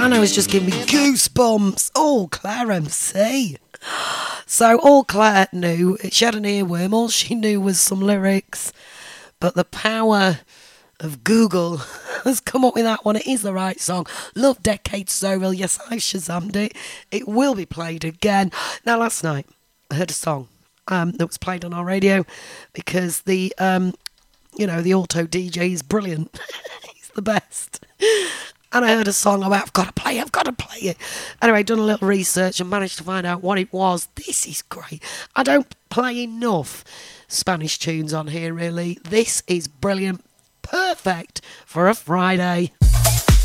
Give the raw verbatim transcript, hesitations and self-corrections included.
I know it's just giving me goosebumps. Oh, Claire M C. So all Claire knew, she had an earworm, all she knew was some lyrics, but the power of Google has come up with that one. It is the right song. Love Decade So. Yes, I Shazammed it. It will be played again. Now, last night, I heard a song um, that was played on our radio because the, um, you know, the auto D J is brilliant. He's the best. And I heard a song about, I've got to play it, I've got to play it. Anyway, done a little research and managed to find out what it was. This is great. I don't play enough Spanish tunes on here, really. This is brilliant. Perfect for a Friday.